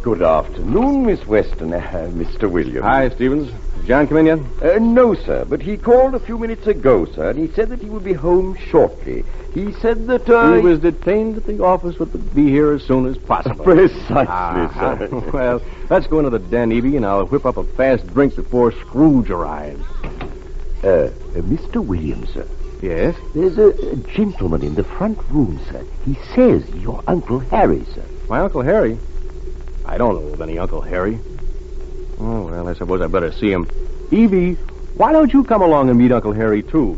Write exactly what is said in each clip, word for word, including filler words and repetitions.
Good afternoon, Miss Weston. Uh, Mister Williams. Hi, Stevens. John come in yet? Uh, no, sir, but he called a few minutes ago, sir, and he said that he would be home shortly. He said that, uh... He was detained at the office, but would be here as soon as possible. Precisely, uh-huh. sir. Well, let's go into the den, Evie, and I'll whip up a fast drink before Scrooge arrives. Uh, uh Mister Williams, sir. Yes? There's a, a gentleman in the front room, sir. He says your Uncle Harry, sir. My Uncle Harry? I don't know of any Uncle Harry. Oh, well, I suppose I better see him. Evie, why don't you come along and meet Uncle Harry, too?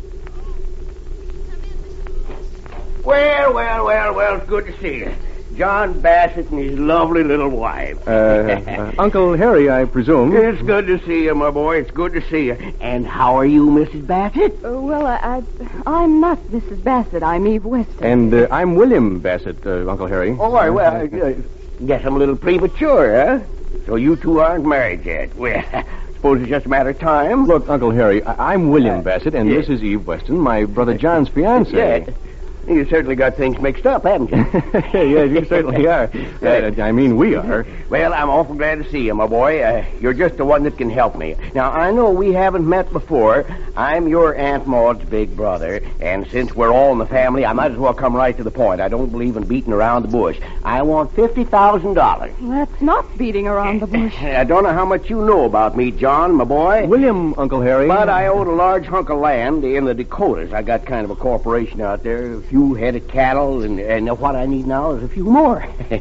Well, well, well, well, it's good to see you. John Bassett and his lovely little wife. Uh, uh, Uncle Harry, I presume. It's good to see you, my boy. It's good to see you. And how are you, Missus Bassett? Uh, well, I, I, I'm not Missus Bassett. I'm Eve Weston. And uh, I'm William Bassett, uh, Uncle Harry. Oh, well, uh, guess I'm a little premature, huh? So you two aren't married yet. Well, I suppose it's just a matter of time. Look, Uncle Harry, I- I'm William Bassett, and yes. this is Eve Weston, my brother John's fiancée. Yeah. You certainly got things mixed up, haven't you? Yes, you certainly are. Uh, I mean, we are. Well, I'm awful glad to see you, my boy. Uh, you're just the one that can help me. Now, I know we haven't met before. I'm your Aunt Maud's big brother, and since we're all in the family, I might as well come right to the point. I don't believe in beating around the bush. I want fifty thousand dollars. That's not beating around the bush. I don't know how much you know about me, John, my boy. William, Uncle Harry. But I own a large hunk of land in the Dakotas. I got kind of a corporation out there, a few head of cattle, and, and what I need now is a few more.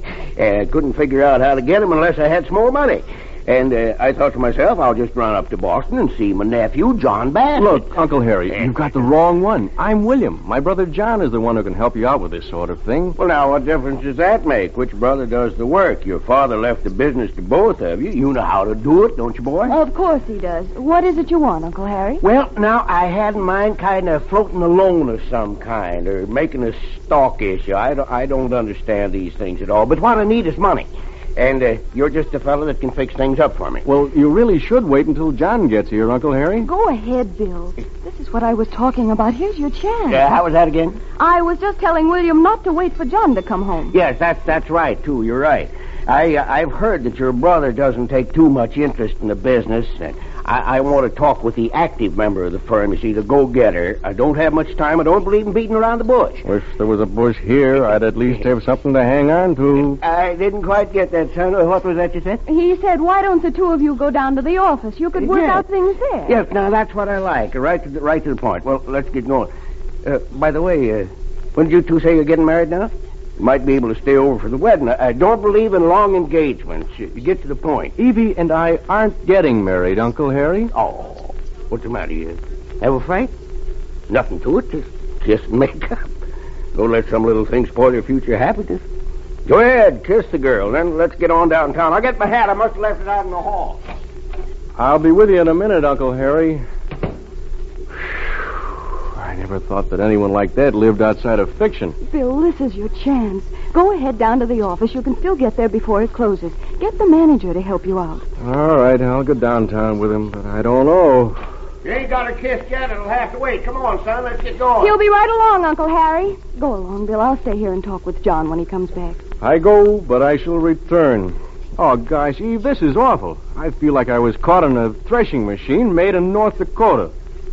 I couldn't figure out how to get them unless I had some more money. And uh, I thought to myself, I'll just run up to Boston and see my nephew, John Bassett. Look, Uncle Harry, you've got the wrong one. I'm William. My brother John is the one who can help you out with this sort of thing. Well, now, what difference does that make? Which brother does the work? Your father left the business to both of you. You know how to do it, don't you, boy? Of course he does. What is it you want, Uncle Harry? Well, now, I had in mind kind of floating a loan of some kind, or making a stock issue. I don't, I don't understand these things at all, but what I need is money. And uh, you're just the fellow that can fix things up for me. Well, you really should wait until John gets here, Uncle Harry. Go ahead, Bill. This is what I was talking about. Here's your chance. Uh, how was that again? I was just telling William not to wait for John to come home. Yes, that's that's right, too. You're right. I, uh, I've heard that your brother doesn't take too much interest in the business. Uh, I, I want to talk with the active member of the firm, you see, the go-getter. I don't have much time. I don't believe in beating around the bush. Wish there was a bush here. I'd at least have something to hang on to. I didn't quite get that, son. What was that you said? He said, why don't the two of you go down to the office? You could work Yeah. out things there. Yes, now that's what I like. Right to the, right to the point. Well, let's get going. Uh, by the way, uh, when did you two say you're getting married now? You might be able to stay over for the wedding. I, I don't believe in long engagements. You get to the point. Evie and I aren't getting married, Uncle Harry. Oh, what's the matter? You have a fight? Nothing to it. Just kiss and make up. Don't let some little thing spoil your future happiness. Go ahead, kiss the girl. Then let's get on downtown. I'll get my hat. I must have left it out in the hall. I'll be with you in a minute, Uncle Harry. I never thought that anyone like that lived outside of fiction. Bill, this is your chance. Go ahead down to the office. You can still get there before it closes. Get the manager to help you out. All right, I'll go downtown with him, but I don't know. You ain't got her kissed yet. It'll have to wait. Come on, son. Let's get going. He'll be right along, Uncle Harry. Go along, Bill. I'll stay here and talk with John when he comes back. I go, but I shall return. Oh, gosh, Eve, this is awful. I feel like I was caught in a threshing machine made in North Dakota.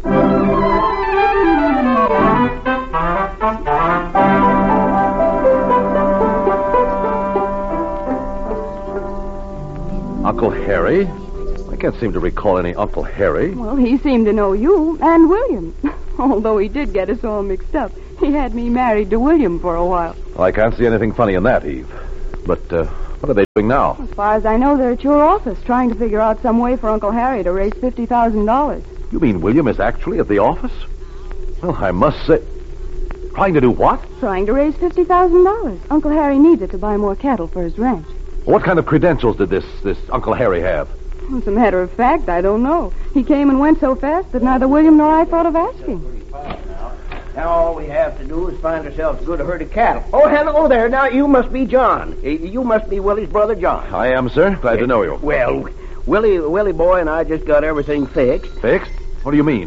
Uncle Harry? I can't seem to recall any Uncle Harry. Well, he seemed to know you and William. Although he did get us all mixed up. He had me married to William for a while. Well, I can't see anything funny in that, Eve. But uh, what are they doing now? As far as I know, they're at your office trying to figure out some way for Uncle Harry to raise fifty thousand dollars. You mean William is actually at the office? Well, I must say... Trying to do what? Trying to raise fifty thousand dollars. Uncle Harry needs it to buy more cattle for his ranch. What kind of credentials did this, this Uncle Harry have? As a matter of fact, I don't know. He came and went so fast that neither William nor I thought of asking. Now all we have to do is find ourselves a good herd of cattle. Oh, hello there. Now, you must be John. You must be Willie's brother, John. I am, sir. Glad to know you. Well, Willie, Willie boy and I just got everything fixed. Fixed? What do you mean?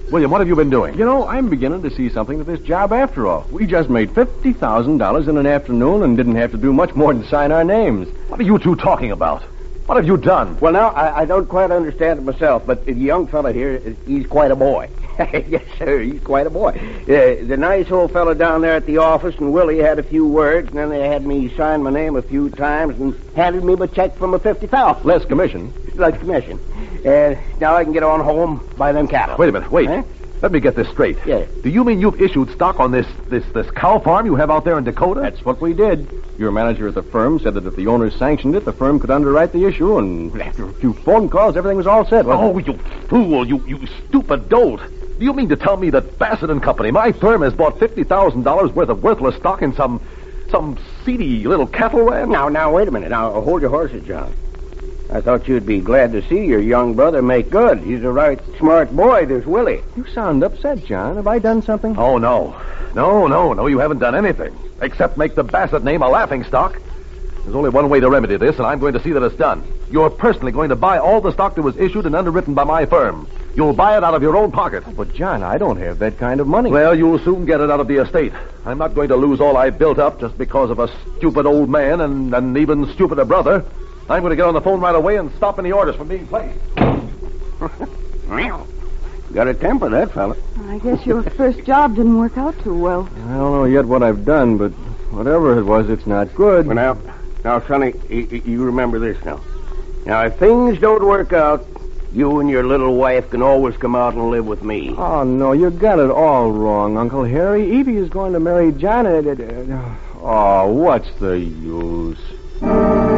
William, what have you been doing? You know, I'm beginning to see something to this job after all. We just made fifty thousand dollars in an afternoon and didn't have to do much more than sign our names. What are you two talking about? What have you done? Well, now, I, I don't quite understand it myself, but the young fella here, he's quite a boy. Yes, sir, he's quite a boy. Uh, the nice old fella down there at the office and Willie had a few words, and then they had me sign my name a few times and handed me a check for my fifty thousand. Less commission. Less commission. And uh, now I can get on home, buy them cattle. Wait a minute, wait. Huh? Let me get this straight. Yeah. Do you mean you've issued stock on this, this, this cow farm you have out there in Dakota? That's what we did. Your manager at the firm said that if the owners sanctioned it, the firm could underwrite the issue, and after a few phone calls, everything was all set. Oh, you fool, you, you stupid dolt. Do you mean to tell me that Bassett and Company, my firm, has bought fifty thousand dollars worth of worthless stock in some, some seedy little cattle ranch? Now, now, wait a minute. Now, hold your horses, John. I thought you'd be glad to see your young brother make good. He's a right smart boy, there's Willie. You sound upset, John. Have I done something? Oh, no. No, no, no, you haven't done anything. Except make the Bassett name a laughing stock. There's only one way to remedy this, and I'm going to see that it's done. You're personally going to buy all the stock that was issued and underwritten by my firm. You'll buy it out of your own pocket. But, John, I don't have that kind of money. Well, you'll soon get it out of the estate. I'm not going to lose all I've built up just because of a stupid old man and an even stupider brother. I'm going to get on the phone right away and stop any orders from being placed. Got a temper, that fella. I guess your first job didn't work out too well. I don't know yet what I've done, but whatever it was, it's not good. Well, now, now, Sonny, you, you remember this now. Now, if things don't work out, you and your little wife can always come out and live with me. Oh, no, you got it all wrong, Uncle Harry. Evie is going to marry John. And, uh, oh, what's the use?